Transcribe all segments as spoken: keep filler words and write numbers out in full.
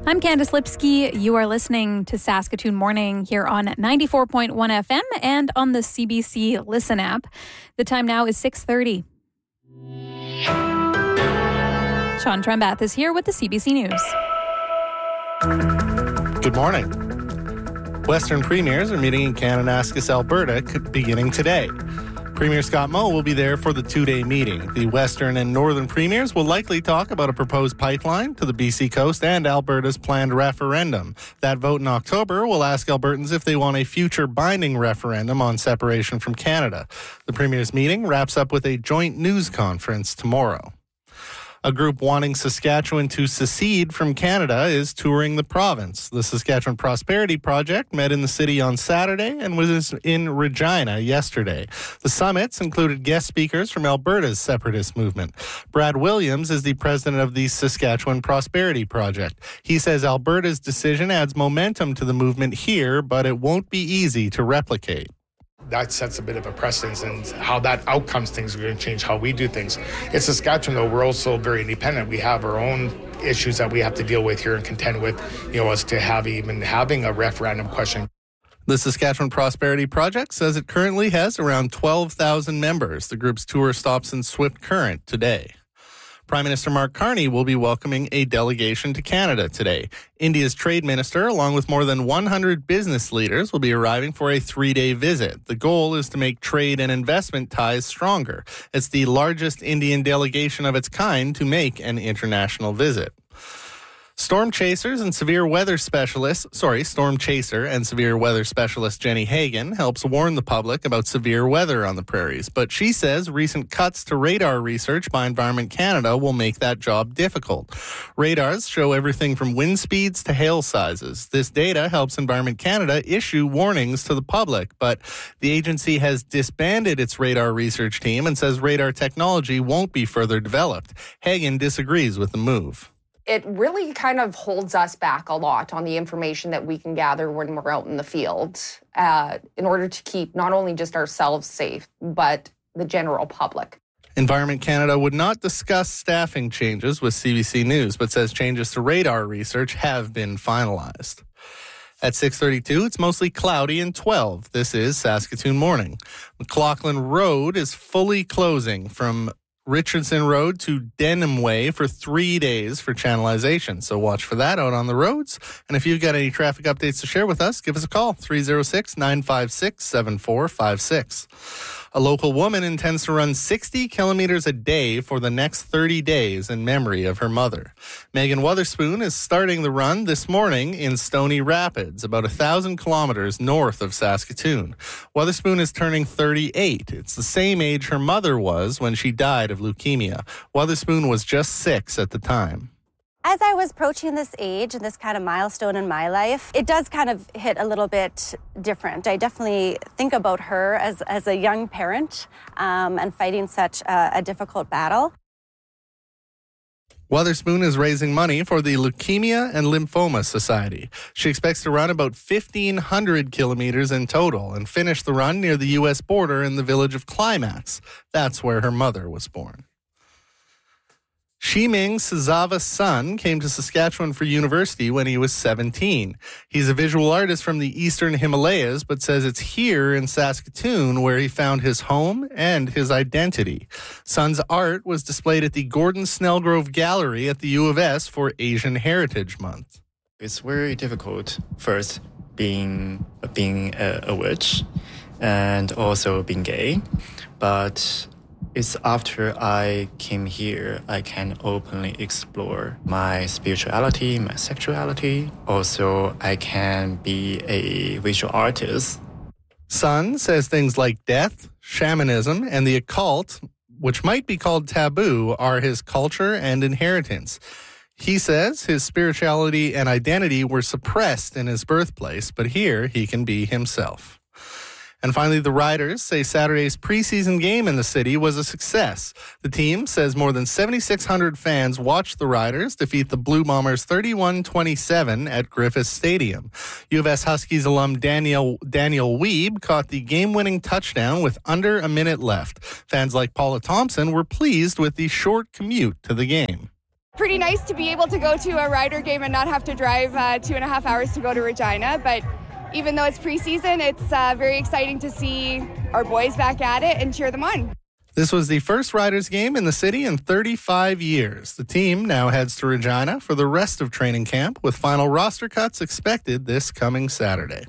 I'm Candice Lipsky. You are listening to Saskatoon Morning here on ninety-four point one F M and on the C B C Listen app. The time now is six thirty. Sean Trembath is here with the C B C News. Good morning. Western premiers are meeting in Kananaskis, Alberta, beginning today. Premier Scott Moe will be there for the two-day meeting. The Western and Northern premiers will likely talk about a proposed pipeline to the B C coast and Alberta's planned referendum. That vote in October will ask Albertans if they want a future binding referendum on separation from Canada. The premiers' meeting wraps up with a joint news conference tomorrow. A group wanting Saskatchewan to secede from Canada is touring the province. The Saskatchewan Prosperity Project met in the city on Saturday and was in Regina yesterday. The summits included guest speakers from Alberta's separatist movement. Brad Williams is the president of the Saskatchewan Prosperity Project. He says Alberta's decision adds momentum to the movement here, but it won't be easy to replicate. That sets a bit of a precedence, and how that outcomes things are going to change how we do things. In Saskatchewan, though, we're also very independent. We have our own issues that we have to deal with here and contend with, you know, as to have even having a referendum question. The Saskatchewan Prosperity Project says it currently has around twelve thousand members. The group's tour stops in Swift Current today. Prime Minister Mark Carney will be welcoming a delegation to Canada today. India's trade minister, along with more than one hundred business leaders, will be arriving for a three-day visit. The goal is to make trade and investment ties stronger. It's the largest Indian delegation of its kind to make an international visit. Storm chasers and severe weather specialist, sorry, storm chaser and severe weather specialist Jenny Hagan helps warn the public about severe weather on the prairies. But she says recent cuts to radar research by Environment Canada will make that job difficult. Radars show everything from wind speeds to hail sizes. This data helps Environment Canada issue warnings to the public, but the agency has disbanded its radar research team and says radar technology won't be further developed. Hagan disagrees with the move. It really kind of holds us back a lot on the information that we can gather when we're out in the field uh, in order to keep not only just ourselves safe, but the general public. Environment Canada would not discuss staffing changes with C B C News, but says changes to radar research have been finalized. At six thirty-two, it's mostly cloudy and twelve. This is Saskatoon Morning. McLaughlin Road is fully closing from Richardson Road to Denham Way for three days for channelization. So watch for that out on the roads. And if you've got any traffic updates to share with us, give us a call, three oh six, nine five six, seven four five six. A local woman intends to run sixty kilometers a day for the next thirty days in memory of her mother. Megan Wotherspoon is starting the run this morning in Stony Rapids, about one thousand kilometers north of Saskatoon. Wotherspoon is turning thirty-eight. It's the same age her mother was when she died of leukemia. Wotherspoon was just six at the time. As I was approaching this age and this kind of milestone in my life, it does kind of hit a little bit different. I definitely think about her as, as a young parent um, and fighting such a, a difficult battle. Wotherspoon is raising money for the Leukemia and Lymphoma Society. She expects to run about fifteen hundred kilometers in total and finish the run near the U S border in the village of Climax. That's where her mother was born. Shiming Sazava's son came to Saskatchewan for university when he was seventeen. He's a visual artist from the eastern Himalayas, but says it's here in Saskatoon where he found his home and his identity. Son's art was displayed at the Gordon Snellgrove Gallery at the U of S for Asian Heritage Month. It's very difficult, first, being, being a, a witch and also being gay, but it's after I came here, I can openly explore my spirituality, my sexuality. Also, I can be a visual artist. Son says things like death, shamanism, and the occult, which might be called taboo, are his culture and inheritance. He says his spirituality and identity were suppressed in his birthplace, but here he can be himself. And finally, the Riders say Saturday's preseason game in the city was a success. The team says more than seventy-six hundred fans watched the Riders defeat the Blue Bombers thirty-one twenty-seven at Griffith Stadium. U of S Huskies alum Daniel Daniel Weeb caught the game-winning touchdown with under a minute left. Fans like Paula Thompson were pleased with the short commute to the game. Pretty nice to be able to go to a Rider game and not have to drive uh, two and a half hours to go to Regina. But even though it's preseason, it's uh, very exciting to see our boys back at it and cheer them on. This was the first Riders game in the city in thirty-five years. The team now heads to Regina for the rest of training camp, with final roster cuts expected this coming Saturday.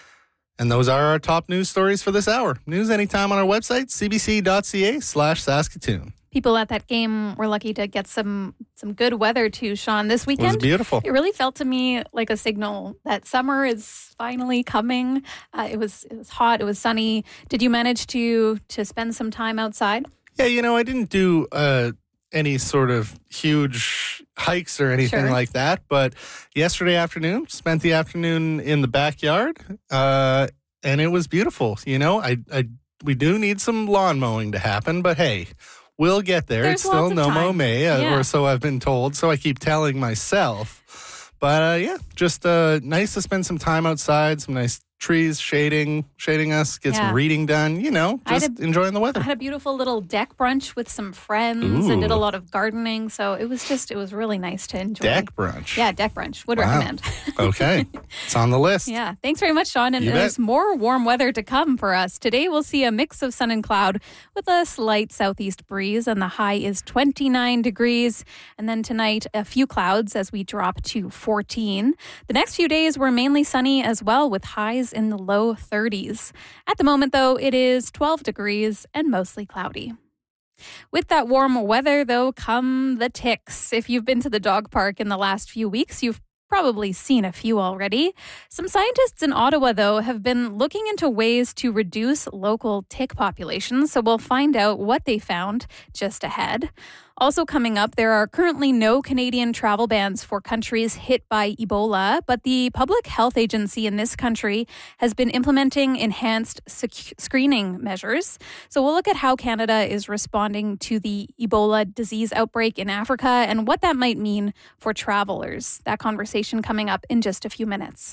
And those are our top news stories for this hour. News anytime on our website, c b c dot c a slash Saskatoon. People at that game were lucky to get some some good weather too, Sean, this weekend. It was beautiful. It really felt to me like a signal that summer is finally coming. Uh, it was it was hot. It was sunny. Did you manage to to spend some time outside? Yeah, you know, I didn't do uh, any sort of huge hikes or anything Sure. like that. But yesterday afternoon, spent the afternoon in the backyard, uh, and it was beautiful. You know, I, I we do need some lawn mowing to happen, but hey, we'll get there. There's It's still lots of no mo time. May, uh, Yeah. or so I've been told. So I keep telling myself. But uh, yeah, just uh, nice to spend some time outside, some nice trees shading, shading us, get Yeah. some reading done, you know, I had just a- enjoying the weather. I had a beautiful little deck brunch with some friends and did a Ooh. lot of gardening. So it was just, it was really nice to enjoy. Deck brunch. Yeah, deck brunch. Would Wow. recommend. Okay. It's on the list. Yeah. Thanks very much, Sean. And You there's bet. more warm weather to come for us. Today, we'll see a mix of sun and cloud with a slight southeast breeze, and the high is twenty-nine degrees. And then tonight, a few clouds as we drop to fourteen. The next few days were mainly sunny as well, with highs in the low thirties. At the moment, though, it is twelve degrees and mostly cloudy. With that warm weather, though, come the ticks. If you've been to the dog park in the last few weeks, you've probably seen a few already. Some scientists in Ottawa, though, have been looking into ways to reduce local tick populations, so we'll find out what they found just ahead. Also coming up, there are currently no Canadian travel bans for countries hit by Ebola, but the Public Health Agency in this country has been implementing enhanced sec- screening measures. So we'll look at how Canada is responding to the Ebola disease outbreak in Africa and what that might mean for travelers. That conversation coming up in just a few minutes.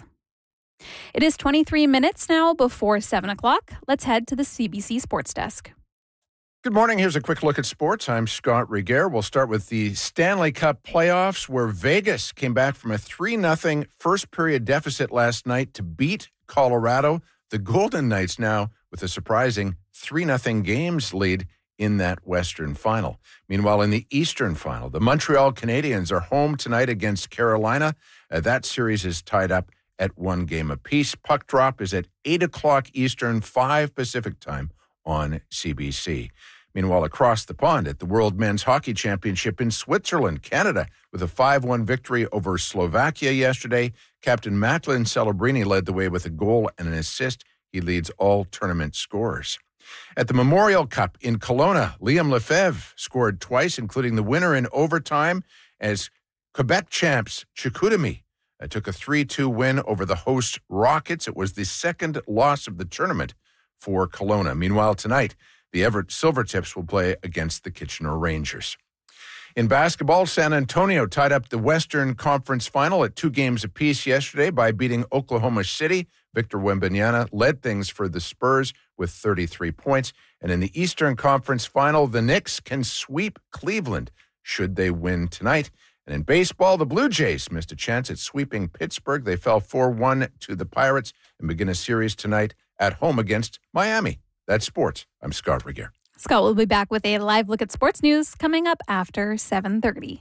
It is twenty-three minutes now before seven o'clock. Let's head to the C B C Sports Desk. Good morning. Here's a quick look at sports. I'm Scott Regier. We'll start with the Stanley Cup playoffs, where Vegas came back from a three nothing first period deficit last night to beat Colorado. The Golden Knights now with a surprising three nothing games lead in that Western final. Meanwhile, in the Eastern final, the Montreal Canadiens are home tonight against Carolina. Uh, that series is tied up at one game apiece. Puck drop is at eight o'clock Eastern, five Pacific time on C B C. Meanwhile, across the pond at the World Men's Hockey Championship in Switzerland, Canada, with a five one victory over Slovakia yesterday, Captain Macklin Celebrini led the way with a goal and an assist. He leads all tournament scorers. At the Memorial Cup in Kelowna, Liam Lefebvre scored twice, including the winner in overtime, as Quebec champs Chicoutimi uh, took a three two win over the host Rockets. It was the second loss of the tournament for Kelowna. Meanwhile, tonight, the Everett Silvertips will play against the Kitchener Rangers. In basketball, San Antonio tied up the Western Conference Final at two games apiece yesterday by beating Oklahoma City. Victor Wembanyama led things for the Spurs with thirty-three points. And in the Eastern Conference Final, the Knicks can sweep Cleveland should they win tonight. And in baseball, the Blue Jays missed a chance at sweeping Pittsburgh. They fell four one to the Pirates and begin a series tonight at home against Miami. That's sports. I'm Scott Regier. Scott will be back with a live look at sports news coming up after seven thirty.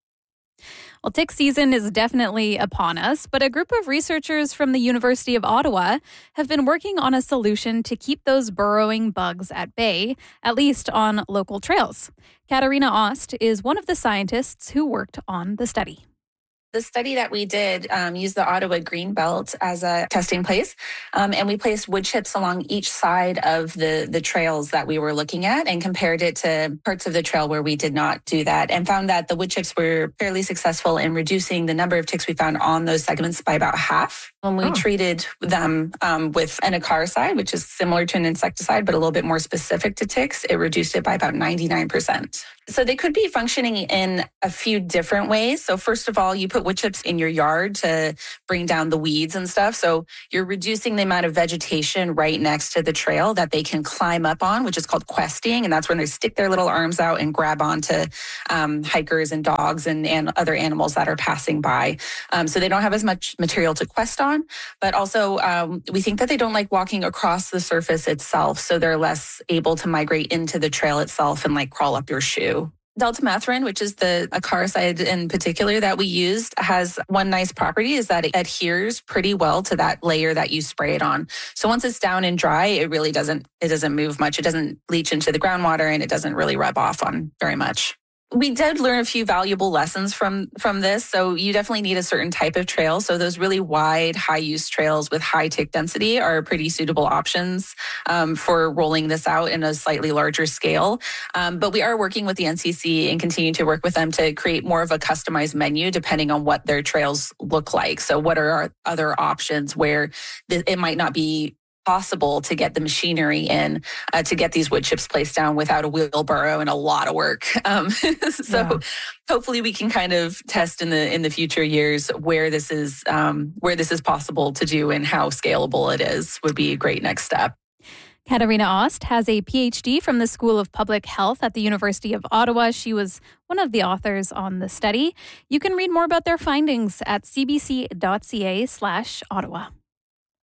Well, tick season is definitely upon us, but a group of researchers from the University of Ottawa have been working on a solution to keep those burrowing bugs at bay, at least on local trails. Katarina Ost is one of the scientists who worked on the study. The study that we did um, used the Ottawa Greenbelt as a testing place, um, and we placed wood chips along each side of the, the trails that we were looking at and compared it to parts of the trail where we did not do that, and found that the wood chips were fairly successful in reducing the number of ticks we found on those segments by about half. When we oh. treated them um, with an acaricide, which is similar to an insecticide but a little bit more specific to ticks, it reduced it by about ninety-nine percent. So they could be functioning in a few different ways. So first of all, you put put wood chips in your yard to bring down the weeds and stuff. So you're reducing the amount of vegetation right next to the trail that they can climb up on, which is called questing. And that's when they stick their little arms out and grab onto um, hikers and dogs and, and other animals that are passing by. Um, so they don't have as much material to quest on, but also um, we think that they don't like walking across the surface itself. So they're less able to migrate into the trail itself and like crawl up your shoe. Deltamethrin, which is the acaricide in particular that we used, has one nice property is that it adheres pretty well to that layer that you spray it on. So once it's down and dry, it really doesn't, it doesn't move much. It doesn't leach into the groundwater and it doesn't really rub off on very much. We did learn a few valuable lessons from, from this. So you definitely need a certain type of trail. So those really wide, high-use trails with high tick density are pretty suitable options um, for rolling this out in a slightly larger scale. Um, but we are working with the N C C and continue to work with them to create more of a customized menu depending on what their trails look like. So what are our other options where th- it might not be possible to get the machinery in uh, to get these wood chips placed down without a wheelbarrow and a lot of work. Um, so yeah. Hopefully we can kind of test in the in the future years where this is um, where this is possible to do and how scalable it is would be a great next step. Katarina Ost has a P H D from the School of Public Health at the University of Ottawa. She was one of the authors on the study. You can read more about their findings at cbc.ca slash Ottawa.